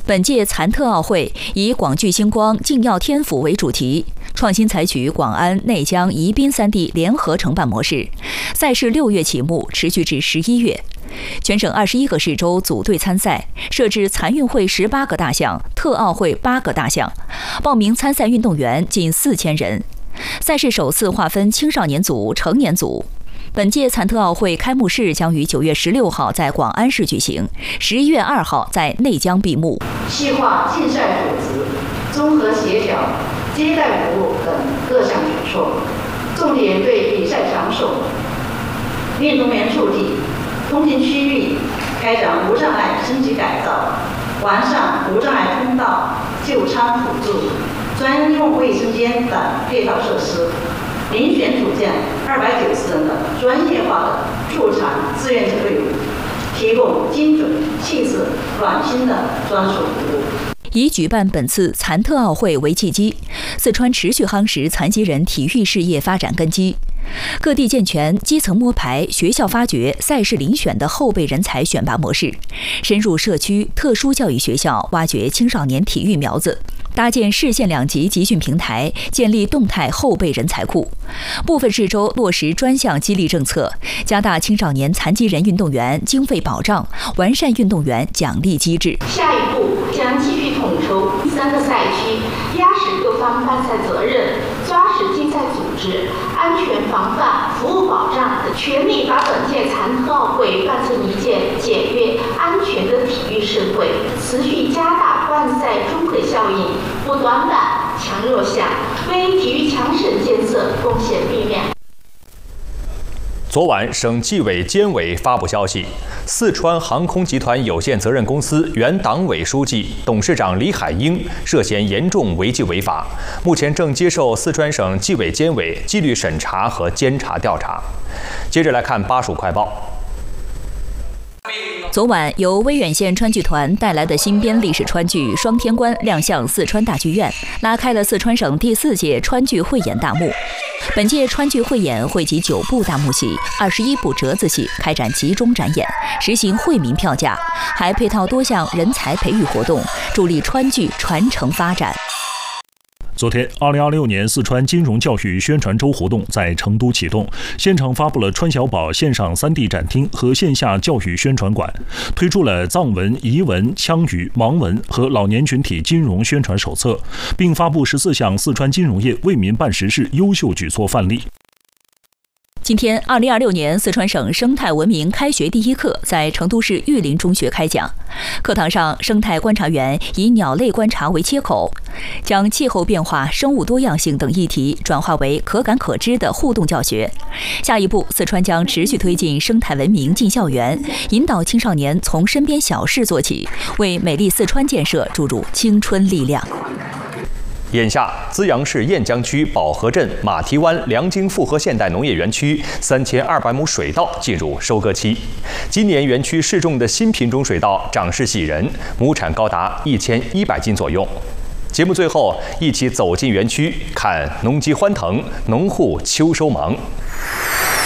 本届残特奥会以广聚星光、敬耀天府为主题，创新采取广安、内江、宜宾3地联合承办模式。赛事6月启幕，持续至11月。全省21个市州组队参赛，设置残运会18个大项，特奥会8个大项，报名参赛运动员近4000人。赛事首次划分青少年组、成年组。本届残特奥会开幕式将于9月16号在广安市举行，11月2号在内江闭幕。 细化竞赛组织、综合协调、接待服务等各项举措，重点对比赛场所、运动员驻地、通行区域开展无障碍升级改造，完善无障碍通道、救舱辅助、专用卫生间等配套设施。遴选组建290人的专业化的助残志愿者队伍，提供精准、细致、暖心的专属服务。 以举办本次残特奥会为契机，四川持续夯实残疾人体育事业发展根基，各地健全基层摸排、学校发掘、赛事遴选的后备人才选拔模式，深入社区特殊教育学校，挖掘青少年体育苗子。搭建市县2级集训平台，建立动态后备人才库。部分市州落实专项激励政策，加大青少年残疾人运动员经费保障，完善运动员奖励机制。 下一步将继续统筹3个赛区，压实各方办赛责任，抓实竞赛组织、安全防范、服务保障，全力把本届残特奥会办成一届简约、安全的体育盛会，持续加大办赛综合效应，补短板、强弱项，为体育强省建设贡献力量。 昨晚，省纪委监委发布消息，四川航空集团有限责任公司原党委书记、董事长李海英涉嫌严重违纪违法，目前正接受四川省纪委监委纪律审查和监察调查。接着来看巴蜀快报。 昨晚，由威远县川剧团带来的新编历史川剧《双天关》亮相四川大剧院，拉开了四川省第4届川剧汇演大幕。本届川剧汇演汇集9部大幕戏、21部折子戏，开展集中展演，实行惠民票价，还配套多项人才培育活动，助力川剧传承发展。 昨天，2026年四川金融教育宣传周活动在成都启动，现场发布了川小宝线上3D 展厅和线下教育宣传馆，推出了藏文、彝文、羌语、盲文和老年群体金融宣传手册，并发布14项四川金融业为民办实事优秀举措范例。 今天，2026年四川省生态文明开学第1课在成都市玉林中学开讲。课堂上，生态观察员以鸟类观察为切口，将气候变化、生物多样性等议题转化为可感可知的互动教学。下一步，四川将持续推进生态文明进校园，引导青少年从身边小事做起，为美丽四川建设注入青春力量。 眼下，资阳市堰江区保河镇马蹄湾良经复合现代农业园区3200亩水稻进入收割期。今年园区试种的新品种水稻长势喜人，亩产高达1100斤左右。节目最后，一起走进园区，看农机欢腾，农户秋收忙。